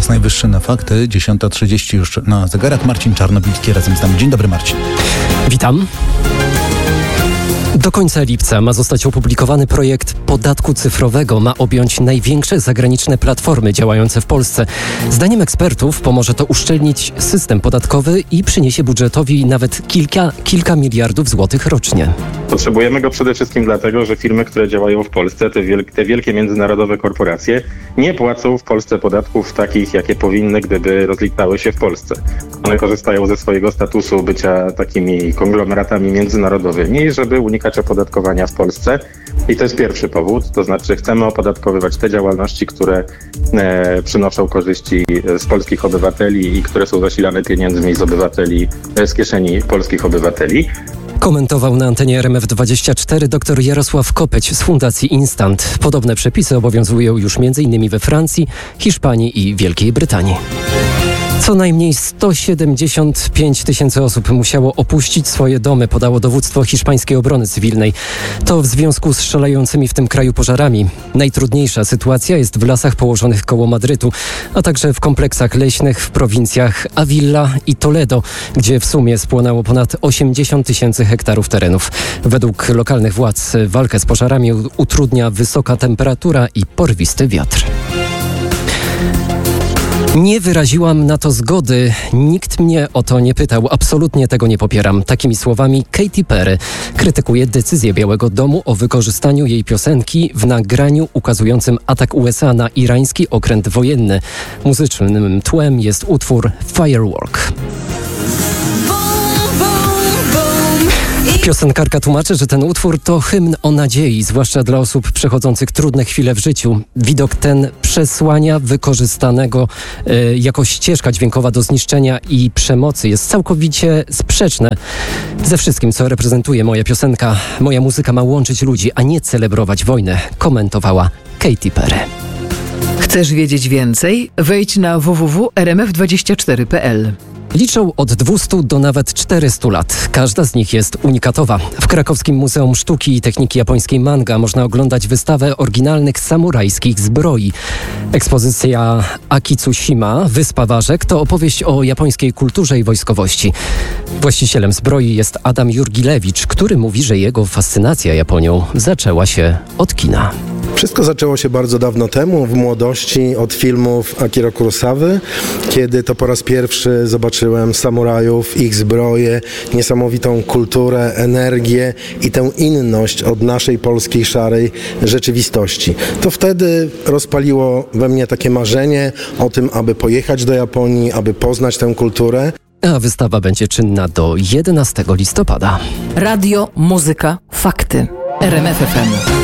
najwyższy na fakty. 10:30 już na zegarach. Marcin Czarnobilski razem z nami. Dzień dobry, Marcin. Witam. Do końca lipca ma zostać opublikowany projekt podatku cyfrowego. Ma objąć największe zagraniczne platformy działające w Polsce. Zdaniem ekspertów pomoże to uszczelnić system podatkowy i przyniesie budżetowi nawet kilka miliardów złotych rocznie. Potrzebujemy go przede wszystkim dlatego, że firmy, które działają w Polsce, te wielkie międzynarodowe korporacje, nie płacą w Polsce podatków takich, jakie powinny, gdyby rozliczały się w Polsce. One korzystają ze swojego statusu bycia takimi konglomeratami międzynarodowymi, żeby unikać opodatkowania w Polsce. I to jest pierwszy powód, to znaczy chcemy opodatkowywać te działalności, które przynoszą korzyści z polskich obywateli i które są zasilane pieniędzmi z kieszeni polskich obywateli. Komentował na antenie RMF24 dr Jarosław Kopeć z Fundacji Instant. Podobne przepisy obowiązują już m.in. we Francji, Hiszpanii i Wielkiej Brytanii. Co najmniej 175 000 osób musiało opuścić swoje domy, podało dowództwo hiszpańskiej obrony cywilnej. To w związku z szalejącymi w tym kraju pożarami. Najtrudniejsza sytuacja jest w lasach położonych koło Madrytu, a także w kompleksach leśnych w prowincjach Avila i Toledo, gdzie w sumie spłonęło ponad 80 000 hektarów terenów. Według lokalnych władz walkę z pożarami utrudnia wysoka temperatura i porwisty wiatr. Nie wyraziłam na to zgody. Nikt mnie o to nie pytał. Absolutnie tego nie popieram. Takimi słowami Katy Perry krytykuje decyzję Białego Domu o wykorzystaniu jej piosenki w nagraniu ukazującym atak USA na irański okręt wojenny. Muzycznym tłem jest utwór Firework. Piosenkarka tłumaczy, że ten utwór to hymn o nadziei, zwłaszcza dla osób przechodzących trudne chwile w życiu. Widok ten przesłania wykorzystanego jako ścieżka dźwiękowa do zniszczenia i przemocy jest całkowicie sprzeczne ze wszystkim, co reprezentuje moja piosenka. Moja muzyka ma łączyć ludzi, a nie celebrować wojnę, komentowała Katy Perry. Chcesz wiedzieć więcej? Wejdź na www.rmf24.pl. Liczą od 200 do nawet 400 lat. Każda z nich jest unikatowa. W krakowskim Muzeum Sztuki i Techniki Japońskiej Manga można oglądać wystawę oryginalnych samurajskich zbroi. Ekspozycja Akitsushima, Wyspa Ważek, to opowieść o japońskiej kulturze i wojskowości. Właścicielem zbroi jest Adam Jurgilewicz, który mówi, że jego fascynacja Japonią zaczęła się od kina. Wszystko zaczęło się bardzo dawno temu, w młodości, od filmów Akira Kurosawy, kiedy to po raz pierwszy zobaczyłem samurajów, ich zbroje, niesamowitą kulturę, energię i tę inność od naszej polskiej szarej rzeczywistości. To wtedy rozpaliło we mnie takie marzenie o tym, aby pojechać do Japonii, aby poznać tę kulturę. A wystawa będzie czynna do 11 listopada. Radio, muzyka, fakty. RMF FM.